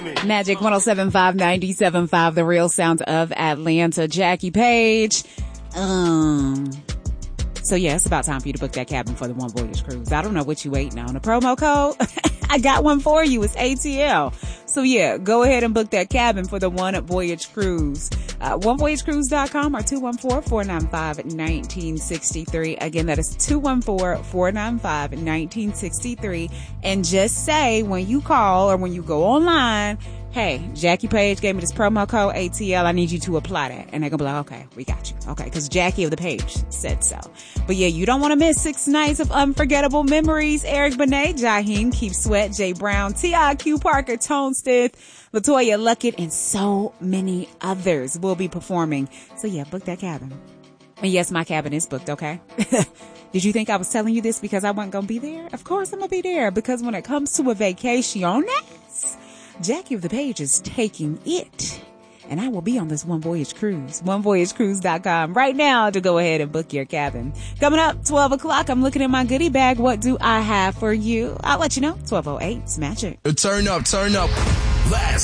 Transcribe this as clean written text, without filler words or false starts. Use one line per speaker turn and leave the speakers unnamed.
Magic 107.5, 97.5, the real sound of Atlanta. Jackie Page. So yeah, it's about time for you to book that cabin for the One Voyage Cruise. I don't know what you waiting on. A promo code? I got one for you. It's ATL. So yeah, go ahead and book that cabin for the One Voyage Cruise. OneVoyageCruise.com or 214-495-1963. Again, that is 214-495-1963. And just say when you call or when you go online, hey, Jackie Page gave me this promo code ATL. I need you to apply that. And they're going to be like, okay, we got you. Okay. Cause Jackie of the Page said so. But yeah, you don't want to miss 6 nights of unforgettable memories. Eric Benet, Jaheim, Keith Sweat, Jay Brown, T.I.Q. Parker, Tone Stith, Latoya Luckett, and so many others will be performing. So yeah, book that cabin. And yes, my cabin is booked. Okay. Did you think I was telling you this because I wasn't going to be there? Of course I'm going to be there, because when it comes to a vacation, Jackie of the Page is taking it. And I will be on this One Voyage Cruise. OneVoyageCruise.com right now to go ahead and book your cabin. Coming up, 12 o'clock, I'm looking in my goodie bag. What do I have for you? I'll let you know. 12:08, it's Magic.
Turn up. Last